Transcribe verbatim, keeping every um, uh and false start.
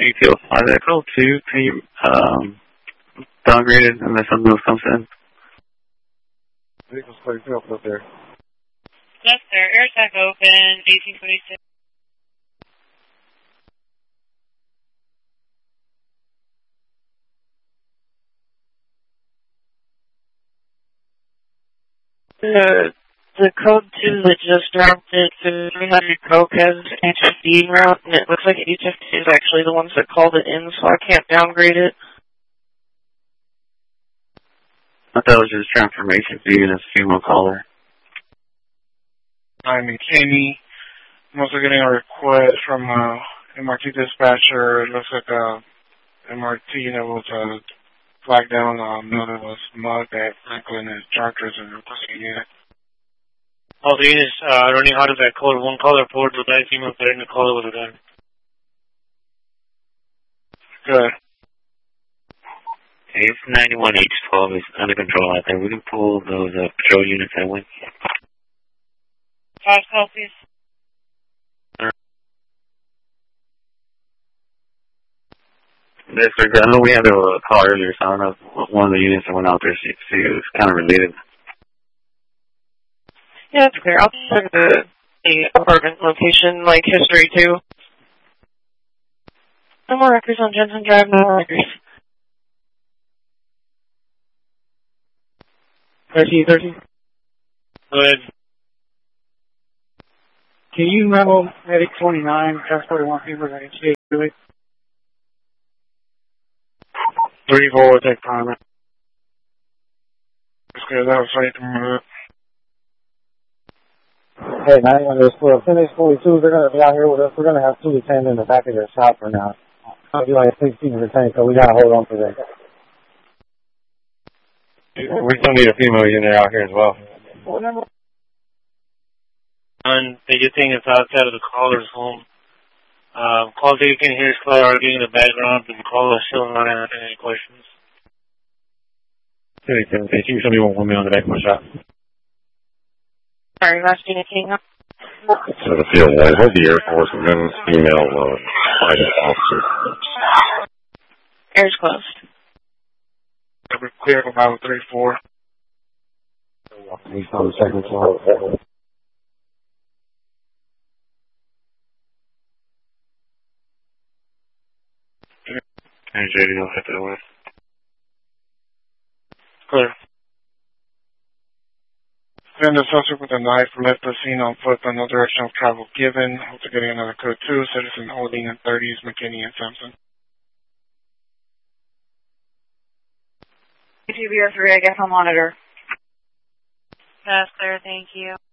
A T O five Echo two, can you um, downgrade it unless something else comes in? Vehicle's clear, field up there. Yes, sir. Air tech open, eighteen twenty-six. The, the code two that just dropped it to three hundred Coke has H F D route, and it looks like H F D is actually the ones that called it in, so I can't downgrade it. I thought it was just transformation for you as a female caller. I'm in Kenny. I'm also getting a request from uh, M R T dispatcher. It looks like a M R T that was uh, flagged down. Um, no, that was mugged at Franklin and Chargers and requesting a unit. All the units uh, running out of that code. One caller forward to the dive female threatening the caller with a gun. Good. A F ninety-one H twelve is under control out there. We can pull those uh, patrol units that way. Five call, please. Yes, sir. I know we had a call earlier, so I don't know if one of the units that went out there, she, she was kind of related. Yeah, that's clear. I'll check the, the apartment location, like history, too. No more records on Jensen Drive, no more records. thirteen thirteen. Go ahead. Can you memo Medic twenty-nine, transporting one people that can stay to it? Three forward, take primary. That's good. That was right to move. Hey, ninety-one is for F N X forty-two. They're going to be out here with us. We're going to have two detained in the back of their shop for now. It'll be like sixteen detained, so we got to hold on for that. We still need a female unit out here as well. And the good thing is outside of the caller's home. Um, calls that you can hear is caller arguing in the background, and the caller is still not answering any questions. Hey, can you show me one woman on the back of my shop? Sorry, last unit came up. So the field one, hold the Air Force and then female uh, private officer. Air's closed. We're clear of about three four. He's on the second floor. Hey, J D, I'll hit that way. Clear. Then the suspect with a knife left the scene on foot, but no direction of travel given. Also getting another code two, citizen holding in thirties, McKinney and Sampson. T V R three, I guess I'll monitor. Yes, sir, thank you.